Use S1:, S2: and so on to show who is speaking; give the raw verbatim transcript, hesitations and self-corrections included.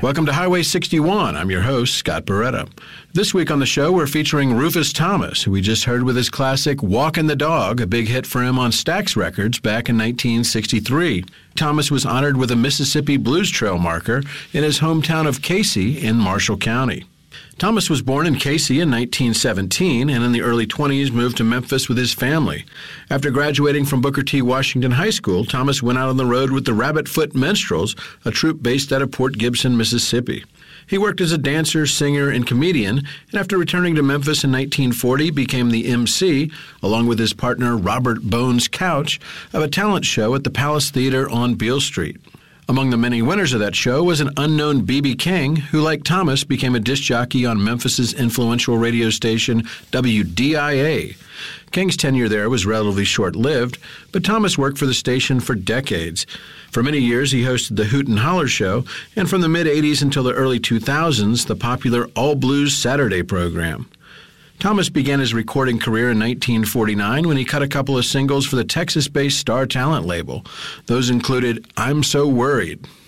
S1: Welcome to Highway sixty-one. I'm your host, Scott Beretta. This week on the show, we're featuring Rufus Thomas, who we just heard with his classic Walkin' the Dog, a big hit for him on Stax Records back in nineteen sixty-three. Thomas was honored with a Mississippi Blues Trail marker in his hometown of Casey in Marshall County. Thomas was born in Casey in nineteen seventeen and in the early twenties moved to Memphis with his family. After graduating from Booker T. Washington High School, Thomas went out on the road with the Rabbit Foot Minstrels, a troupe based out of Port Gibson, Mississippi. He worked as a dancer, singer, and comedian, and after returning to Memphis in nineteen forty, became the M C, along with his partner Robert Bones Couch, of a talent show at the Palace Theater on Beale Street. Among the many winners of that show was an unknown B B King, who, like Thomas, became a disc jockey on Memphis's influential radio station W D I A. King's tenure there was relatively short-lived, but Thomas worked for the station for decades. For many years, he hosted the Hoot and Holler Show, and from the mid-eighties until the early two thousands, the popular All Blues Saturday program. Thomas began his recording career in nineteen forty-nine when he cut a couple of singles for the Texas-based Star Talent label. Those included I'm So Worried,